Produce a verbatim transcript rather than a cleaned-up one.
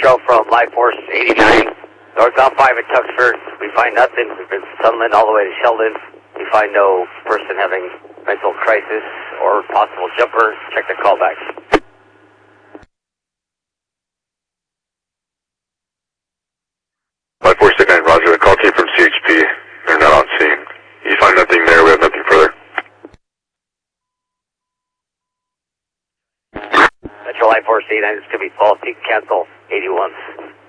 Metro from Life Force eighty-nine, northbound five at Tuxford. We find nothing. We've been tunneling all the way to Sheldon. We find no person having mental crisis or possible jumper. Check the callbacks. Life Force eighty-nine, roger. The call came from C H P. They're not on scene. You find nothing there. We have nothing further. Metro Life Force eighty-nine, this could be false. You can cancel eighty-one.